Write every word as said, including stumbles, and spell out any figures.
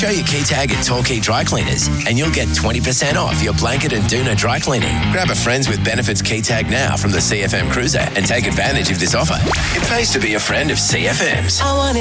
Show your key tag at Torquay Dry Cleaners and you'll get twenty percent off your blanket and doona dry cleaning. Grab a Friends with Benefits key tag now from the C F M Cruiser and take advantage of this offer. It pays to be a friend of C F M's. I want